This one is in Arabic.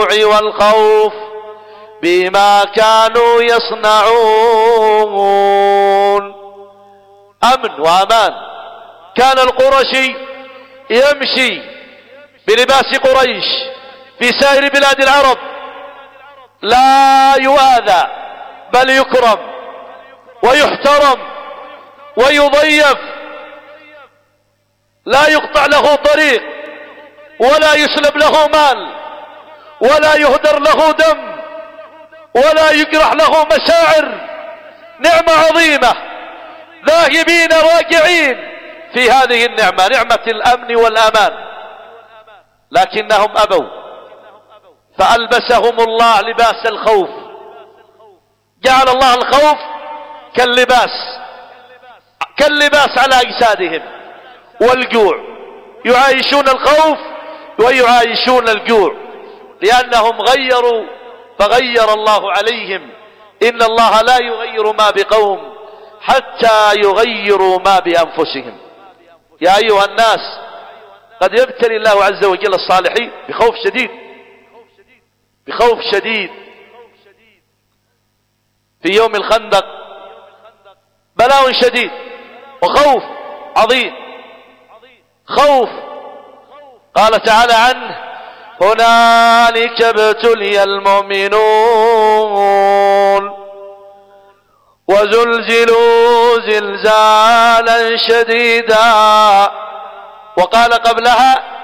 الجوع والخوف بما كانوا يصنعون. أمن وأمان. كان القرشي يمشي بلباس قريش في سائر بلاد العرب، لا يؤذى بل يكرم ويحترم ويضيف، لا يقطع له طريق ولا يسلب له مال ولا يهدر له دم ولا يجرح له مشاعر. نعمة عظيمة، ذاهبين راجعين في هذه النعمة، نعمة الأمن والأمان، لكنهم أبوا فألبسهم الله لباس الخوف. جعل الله الخوف كاللباس على أجسادهم، والجوع يعايشون الخوف ويعايشون الجوع لأنهم غيروا فغير الله عليهم. إن الله لا يغير ما بقوم حتى يغيروا ما بأنفسهم. يا أيها الناس، قد يبتلي الله عز وجل الصالحين بخوف شديد. في يوم الخندق بلاء شديد وخوف عظيم، خوف قال تعالى عنه: هنالك ابتلي المؤمنون وزلزلوا زلزالا شديدا. وقال قبلها: